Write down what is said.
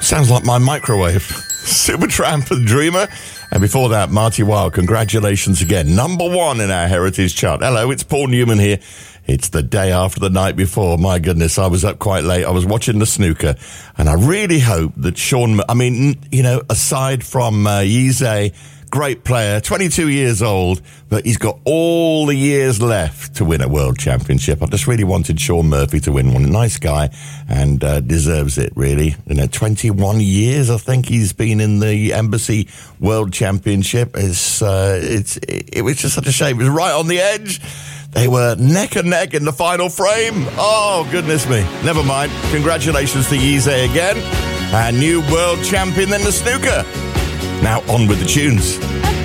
Sounds like my microwave. Supertramp and Dreamer. And before that, Marty Wilde. Congratulations again. Number 1 in our Heritage Chart. Hello, it's Paul Newman here. It's the day after the night before. My goodness, I was up quite late. I was watching the snooker. And I really hope that Sean... aside from Yizhe, great player, 22 years old, but he's got all the years left to win a world championship. I just really wanted Sean Murphy to win one. Nice guy, and deserves it, really. 21 years, I think he's been in the Embassy World Championship. It was just such a shame. It was right on the edge. They were neck and neck in the final frame. Oh, goodness me. Never mind. Congratulations to Yizhe again. Our new world champion in the snooker. Now on with the tunes.